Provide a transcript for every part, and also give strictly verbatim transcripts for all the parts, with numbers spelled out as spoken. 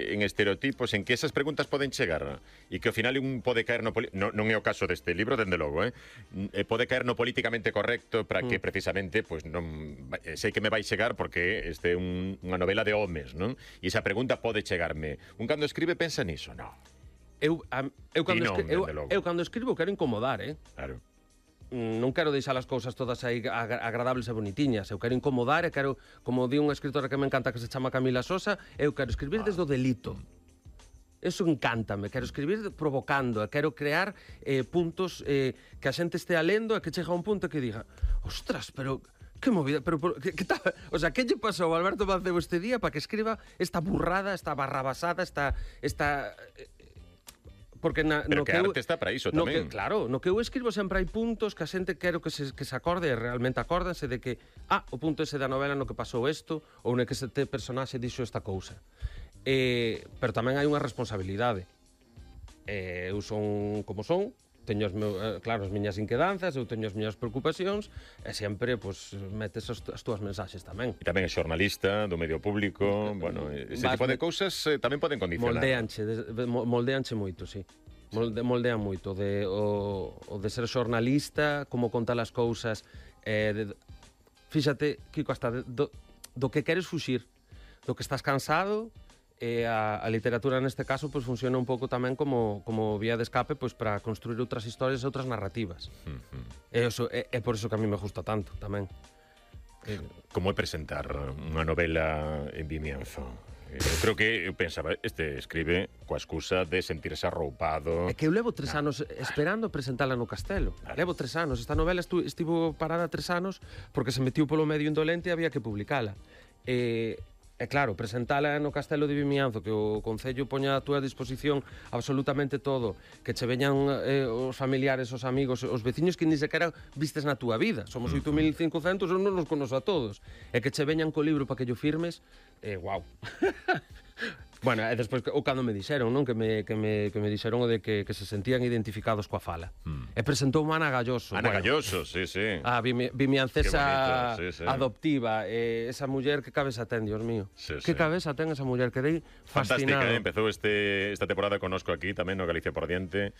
en estereotipos, en que esas preguntas poden chegar e que ao final un pode caer no... No, non é o caso deste libro, dende logo, eh? Pode caer no políticamente correcto para que, mm. precisamente, pues, non sei que me vai chegar porque este é un, unha novela de homes, non? E esa pregunta pode chegarme. Un cando escribe pensa niso, non. Eu, a, eu, cando non, escri eu, eu cando escribo quero incomodar, eh? Claro. Non quero deixar as cousas todas aí agradables e bonitiñas. Eu quero incomodar e quero, como di unha escritora que me encanta que se chama Camila Sosa, eu quero escribir ah. desde o delito. Eso encántame, quero escribir provocando, quero crear eh, puntos eh, que a xente estea lendo e que chega a un punto que diga, ostras, pero que movida, pero que, que tal, o sea, que lle pasou a Alberto Mancebo este día para que escriba esta burrada, esta barrabasada, esta esta eh, porque na, pero no que, que arte eu, está para iso no tamén. Que, claro, no que eu escribo sempre hai puntos que a xente quero que se, que se acorde e realmente acórdanse de que, ah, o punto ese da novela no que pasou isto ou no que este personaxe dixo esta cousa. Eh, pero tamén hai unha responsabilidade. Eh, eu son como son, teño as meu, eh, claro, as miñas inquedanzas, eu teño as miñas preocupacións e sempre, pues, metes as, as túas mensaxes tamén. E tamén é xornalista do medio público, bueno, ese Vas, tipo de cousas eh, tamén poden condicionar. Moldeanche, de, moldeanche moito, sí. Molde, moldean moito de, o, o de ser xornalista, como contar as cousas, eh, de, fíxate, Kiko, hasta de, do, do que queres fuxir, do que estás cansado. E a, a literatura neste caso pues, funciona un pouco tamén como, como vía de escape pues, para construir outras historias e outras narrativas. Uh-huh. E eso, é, é por iso que a mí me gusta tanto tamén. Eh, como é presentar unha novela en Vimianzo? Eu creo que, eu pensaba, este escribe coa excusa de sentirse arroupado. É que eu levo tres anos esperando presentala no Castelo. Vale. Levo tres anos. Esta novela estu, estivo parada tres anos porque se metiu polo medio indolente e había que publicala. E... E claro, presentala no Castelo de Vimianzo, que o Concello poña a túa disposición absolutamente todo, que che veñan eh, os familiares, os amigos, os veciños que ni sequera vistes na túa vida. Somos oito mil cincocentos, non nos conoce a todos. E que che veñan co libro para que yo firmes, eh, guau. Bueno, e despois o cando me dixeron, non? Que me, que me, que me dixeron o de que, que se sentían identificados coa fala. Mm. E presentou Ana Galloso. Ana bueno, Galloso, sí, sí. A vimi, vimiancesa bonito, sí, sí. adoptiva. Eh, esa muller, que cabeza ten, Dios mío. Sí, que sí. cabeza ten esa muller, quedei fascinado. Fantástica, eh? Empezou este, esta temporada conosco aquí tamén no Galicia por Diante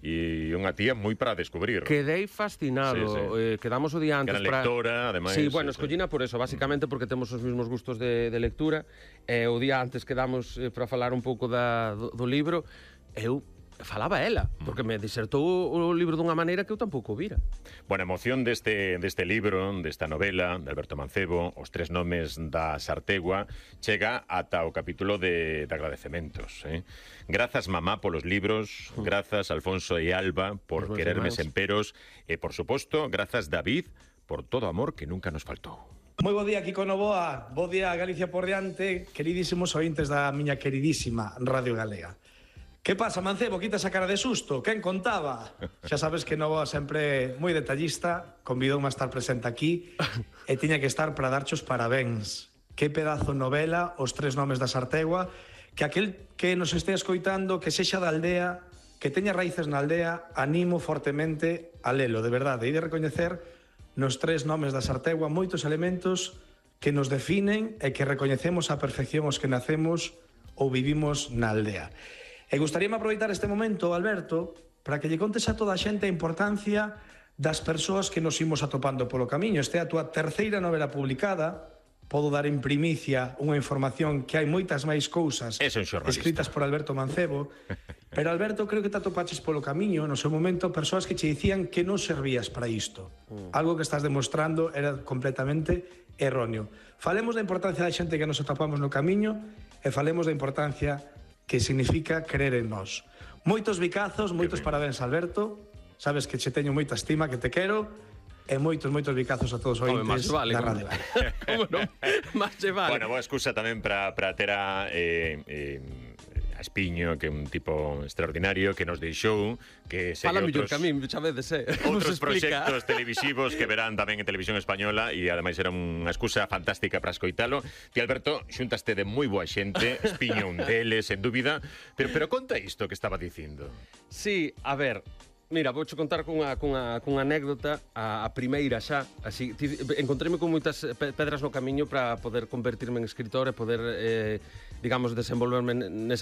e unha tía moi para descubrir. Quedei fascinado. Sí, sí. Eh, quedamos o día antes. Que era lectora, para... ademais. Sí, bueno, sí, escollina sí. por eso, basicamente porque temos os mesmos gustos de, de lectura. Eh, o día antes quedamos eh, para falar un pouco da, do, do libro. Eu falaba ela, porque me disertou o libro dunha maneira que eu tampouco vira. Bueno, a emoción deste, deste libro, desta novela de Alberto Mancebo, Os tres nomes da Sartegua, chega ata o capítulo de, de agradecementos. Eh? Grazas, mamá, polos libros, grazas, Alfonso e Alba, por Os quererme demais. sen peros, e, por suposto, grazas, David, por todo o amor que nunca nos faltou. Moi bo día, Kiko Novoa. Bo día, Galicia por Diante. Queridísimos ointes da miña queridísima Radio Galega. Que pasa, Mancebo? Quita esa cara de susto. Quen contaba? Xa sabes que Novoa sempre moi detallista. Convidoume a estar presente aquí e tiña que estar para darchos parabéns. Que pedazo novela, Os tres nomes da Sartegua. Que aquel que nos estea escoitando, que sexa da aldea, que teña raíces na aldea, animo fortemente a lelo, de verdade. E de recoñecer nos tres nomes da Sartegua moitos elementos que nos definen e que recoñecemos a perfección os que nacemos ou vivimos na aldea. E gustaríame aproveitar este momento, Alberto, para que lle contes a toda a xente a importancia das persoas que nos imos atopando polo camiño. Este é a túa terceira novela publicada. Podo dar en primicia unha información que hai moitas máis cousas escritas por Alberto Mancebo. Pero, Alberto, creo que te atopaches polo camiño no seu momento persoas que che dicían que non servías para isto. Mm. Algo que estás demostrando era completamente erróneo. Falemos da importancia da xente que nos atopamos no camiño e falemos da importancia que significa creer en nós. Moitos bicazos, moitos parabéns, Alberto. Sabes que che teño moita estima, que te quero. E moitos, moitos bicazos a todos os ointes vale, da Radio. Como non? Más che vale. Bueno, boa excusa tamén para ter a, eh, eh, a Espiño, que é un tipo extraordinario, que nos deixou, que segue Fala outros, mellor que a mí, xa vedes, eh? outros proxectos televisivos que verán tamén en Televisión Española, e ademais era unha excusa fantástica para escoitalo. Ti, Alberto, xuntaste de moi boa xente, Espiño un deles, en dúbida, pero, pero conta isto que estaba dicindo. Sí, a ver... Mira, vou che contar cunha, cunha, cunha anécdota, a, a primeira xa, así, encontréme con moitas pedras no camiño para poder convertirme en escritor e poder, eh, digamos, desenvolverme nesa